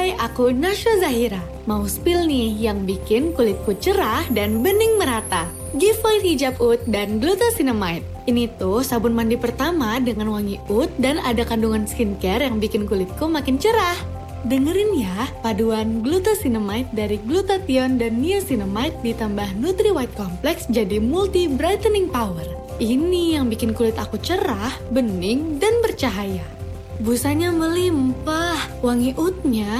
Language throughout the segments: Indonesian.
Hai, aku Nasya Zahira. Mau spill nih yang bikin kulitku cerah dan bening merata. Giveaway hijab oud dan glucosinamide. Ini tuh sabun mandi pertama dengan wangi oud dan ada kandungan skincare yang bikin kulitku makin cerah. Dengerin ya, paduan glucosinamide dari glutathione dan niacinamide ditambah Nutri White Complex jadi multi brightening power. Ini yang bikin kulit aku cerah, bening, dan bercahaya. Busanya melimpah, wangi oudnya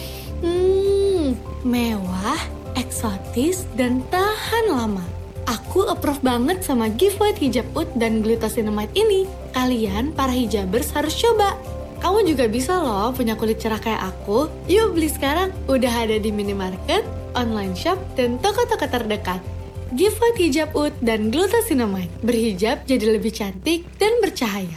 mewah, eksotis, dan tahan lama. Aku approve banget sama giveaway hijab oud dan glucosinamide ini. Kalian, para hijabers, harus coba. Kamu juga bisa loh punya kulit cerah kayak aku. Yuk beli sekarang, udah ada di minimarket, online shop, dan toko-toko terdekat. Giveaway hijab oud dan glucosinamide. Berhijab jadi lebih cantik dan bercahaya.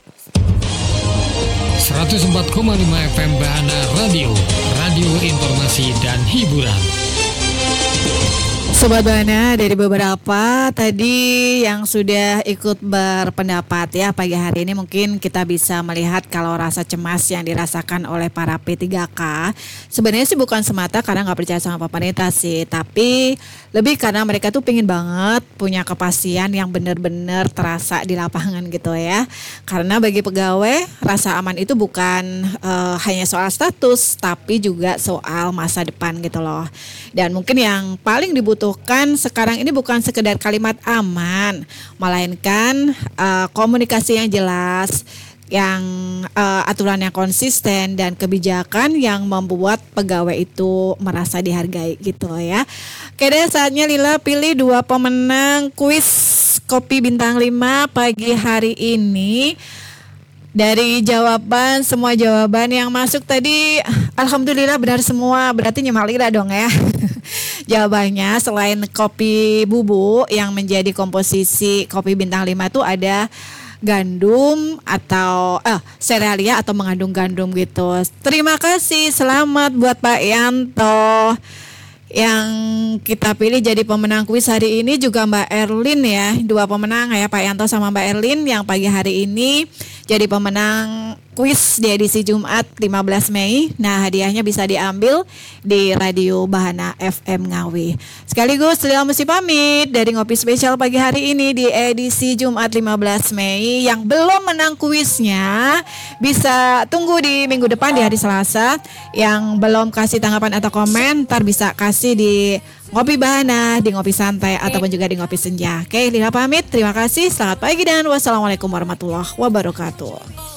104,5 FM Bahana Radio, radio informasi dan hiburan. Sobat Bahana, dari beberapa tadi yang sudah ikut berpendapat ya pagi hari ini, mungkin kita bisa melihat kalau rasa cemas yang dirasakan oleh para P3K sebenarnya sih bukan semata karena nggak percaya sama pemerintah sih, tapi lebih karena mereka tuh pengen banget punya kepastian yang benar-benar terasa di lapangan gitu ya. Karena bagi pegawai rasa aman itu bukan hanya soal status, tapi juga soal masa depan gitu loh. Dan mungkin yang paling dibutuhkan sekarang ini bukan sekedar kalimat aman, melainkan komunikasi yang jelas, yang aturan yang konsisten dan kebijakan yang membuat pegawai itu merasa dihargai gitu ya. Oke deh, saatnya Lila pilih 2 pemenang kuis Kopi Bintang 5 pagi hari ini. Dari semua jawaban yang masuk tadi, alhamdulillah benar semua, berarti nyimak Lila dong ya. Jawabannya selain kopi bubuk yang menjadi komposisi Kopi Bintang 5 itu ada gandum atau serealia atau mengandung gandum gitu. Terima kasih, selamat buat Pak Yanto. Yang kita pilih jadi pemenang kuis hari ini juga Mbak Erlin ya. 2 pemenang ya, Pak Yanto sama Mbak Erlin yang pagi hari ini jadi pemenang kuis di edisi Jumat 15 Mei. Nah, hadiahnya bisa diambil di Radio Bahana FM Ngawi. Sekaligus Lila mesti pamit dari Ngopi Spesial pagi hari ini di edisi Jumat 15 Mei. Yang belum menang kuisnya bisa tunggu di minggu depan di hari Selasa. Yang belum kasih tanggapan atau komentar bisa kasih di Ngopi Bahana, di Ngopi Santai, ataupun juga di Ngopi Senja. Oke, Lila pamit. Terima kasih. Selamat pagi dan wassalamualaikum warahmatullahi wabarakatuh.